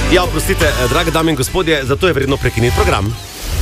Ja, oprostite, drage dame in gospodje, zato je vredno prekiniti program.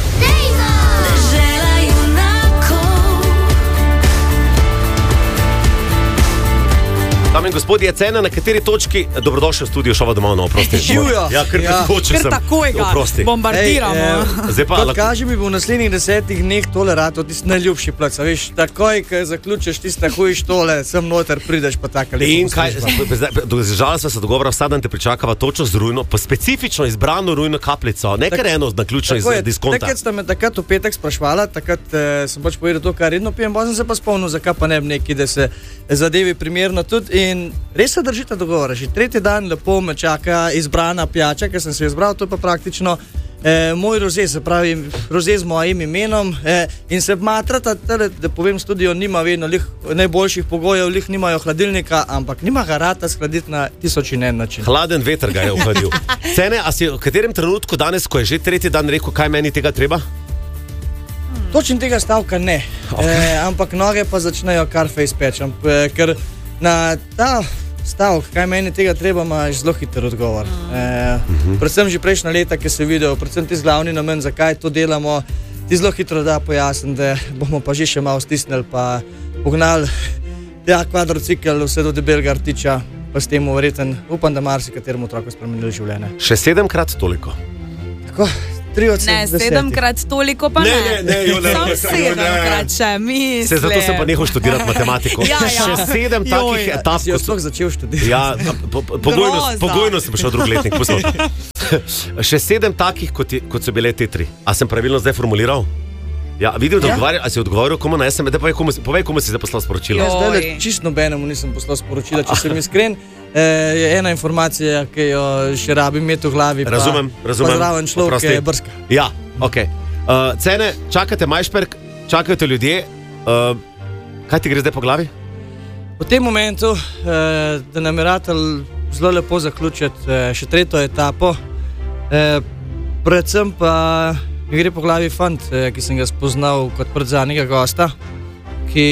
Dame in gospodje, cena na kateri točki? Dobrodošli v studio Šova doma, oprosti. Živijo. Ja, ker preskočil sem. Ker takoj ga bombardiramo. Kot kaže mi bo v naslednjih 10 dneh tole rato tisti najljubši plac. Veš, takoj, ko zaključiš tiste hojiš tole, sem noter, prideš pa tako. In kaj, žal se dogovora, vsak dan te pričakava točno z rujno, pa specifično izbrano rujno kapljico, ne kar eno naključno iz diskonta. Takrat sta me takrat v petek sprašvala, takrat sem pač povedal to, kar redno pijem, pa sem se pa spomnil, zakaj pa ne bi neki, da se zadevi primerno tudi. In res se držite dogovora. Že tretji dan lepo me čaka izbrana pijača, ker sem se jo izbral, to je pa praktično moj roze, se pravi roze z mojim imenom in se matrata, da povem, studio nima vedno najboljših pogojev, nimajo hladilnika, ampak nima ga rata skladiti na 1001 način. Hladen veter ga je ohladil. Cene, a si v katerem trenutku danes, ko je že tretji dan rekel, kaj meni tega treba? Točno tega stavka ne, ampak noge pa začnejo kar face peč, ker na ta stavek, kaj meni tega treba, imaš zelo hiter odgovor. Predvsem že prejšnja leta, ki se videl, predvsem ti glavni namen, zakaj to delamo, ti zelo hitro da pojasnim, da bomo pa že še malo stisnili, pa pognali kvadrocikl vse do debelega rtiča, pa s tem verjeten, upam, da marsikateremu otroku spremenili življenje. Še 7-krat toliko? Tako. Ne, 7-krat toliko pa ne. Sam 7-krat še, mislim. Zato sem pa nehal študirati matematiko. Še 7 takih etap. Si jo sploh začel študirati. Ja, pogojno sem šel drug letnik. Še 7 takih, kot so bile te 3. A sem pravilno zdaj formuliral? Ja, vidim, da odgovarjal, a si odgovoril komu na SMS, da povej, komu si zdaj poslal sporočilo. Zdaj čisto nobenemu nisem poslal sporočila, če sem iskren. Je ena informacija, ki jo še rabim imeti v glavi, razumem, pa zraven človek, ki je brska. Ja, ok. Cene, čakate Majšperk, čakajo te ljudje. Kaj ti gre zdaj po glavi? V tem momentu, da nameratelj zelo lepo zaključiti še tretjo etapo, predvsem pa mi gre po glavi fant, ki sem ga spoznal kot predzadnjega gosta, ki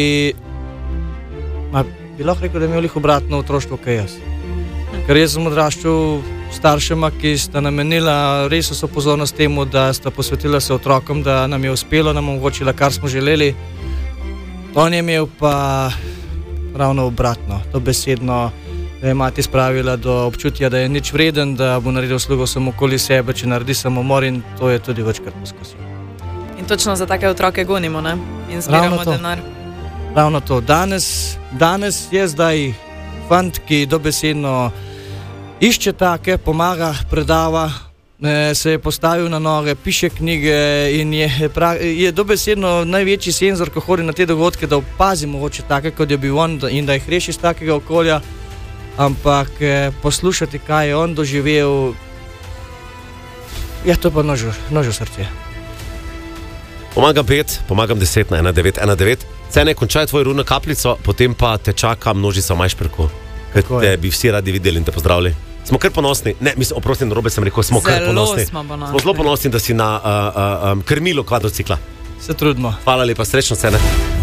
bi lahko rekel, da je imel lih obratno otroštvo, kaj jaz. Ker jaz sem odraščal staršema, ki sta namenila res vso pozornost temu, da sta posvetila se otrokom, da nam je uspelo, nam omogočila, kar smo želeli. On je imel pa ravno obratno, dobesedno, da je mati spravila do občutja, da je nič vreden, da bo naredil slugo samo okoli sebe, če naredi samomor, in to je tudi večkrat poskusil. In točno za take otroke gonimo, ne? In zbiramo denar. Ravno to. Danes je zdaj fant, ki dobesedno išče take, pomaga, predava, se je postavil na noge, piše knjige in je dobesedno največji senzor, ko hodi na te dogodke, da opazi mogoče take, kot je bil on, in da jih reši iz takega okolja, ampak poslušati, kaj je on doživel, je to pa nož v srce. Pomagam 5, pomagam 10 na 1919. Cene, končaj tvojo rujno kapljico, potem pa te čaka množica v Majšperku, ker te bi vsi radi videli in te pozdravili. Smo kar ponosni. Ne, mislim, oprosti, narobe sem rekel, smo kar ponosni. Smo zelo ponosni, da si na krmilu kvadrocikla. Se trudimo. Hvala lepa, srečno, Cene.